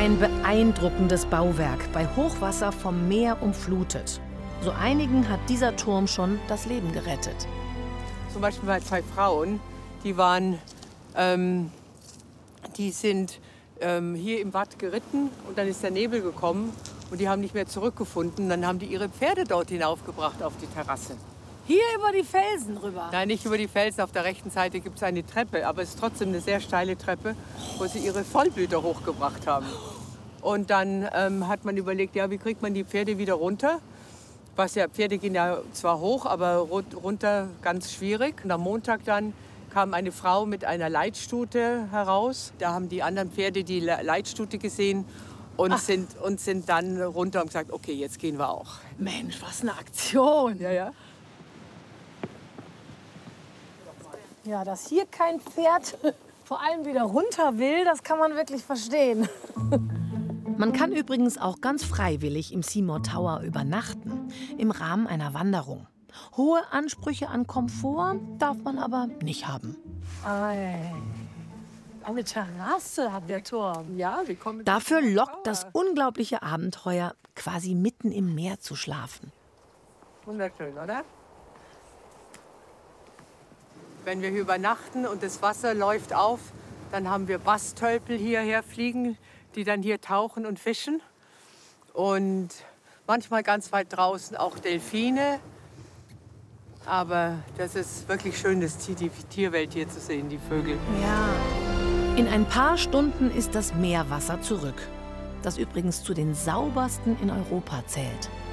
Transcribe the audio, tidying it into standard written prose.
Ein beeindruckendes Bauwerk, bei Hochwasser vom Meer umflutet. So einigen hat dieser Turm schon das Leben gerettet. Zum Beispiel bei 2 Frauen, die sind hier im Watt geritten und dann ist der Nebel gekommen und die haben nicht mehr zurückgefunden. Dann haben die ihre Pferde dort hinaufgebracht auf die Terrasse. Hier über die Felsen rüber? Nein, nicht über die Felsen. Auf der rechten Seite gibt es eine Treppe, aber es ist trotzdem eine sehr steile Treppe, wo sie ihre Vollblüter hochgebracht haben. Und dann hat man überlegt, ja, wie kriegt man die Pferde wieder runter? Pferde gehen ja zwar hoch, aber runter ganz schwierig. Und am Montag dann kam eine Frau mit einer Leitstute heraus. Da haben die anderen Pferde die Leitstute gesehen und sind dann runter und gesagt, okay, jetzt gehen wir auch. Mensch, was eine Aktion. Ja, ja. Ja, dass hier kein Pferd vor allem wieder runter will, das kann man wirklich verstehen. Man kann übrigens auch ganz freiwillig im Seymour Tower übernachten, im Rahmen einer Wanderung. Hohe Ansprüche an Komfort darf man aber nicht haben. Eine Terrasse hat der Turm. Ja, wir kommen. Dafür lockt das unglaubliche Abenteuer, quasi mitten im Meer zu schlafen. Wunderschön, oder? Wenn wir hier übernachten und das Wasser läuft auf, dann haben wir Bastölpel hierher fliegen, die dann hier tauchen und fischen. Und manchmal ganz weit draußen auch Delfine. Aber das ist wirklich schön, die Tierwelt hier zu sehen, die Vögel. Ja. In ein paar Stunden ist das Meerwasser zurück, das übrigens zu den saubersten in Europa zählt.